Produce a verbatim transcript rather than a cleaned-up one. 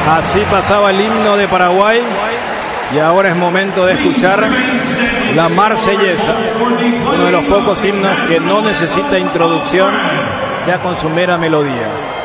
Así pasaba el himno de Paraguay y ahora es momento de escuchar la Marsellesa, uno de los pocos himnos que no necesita introducción ya con su mera melodía.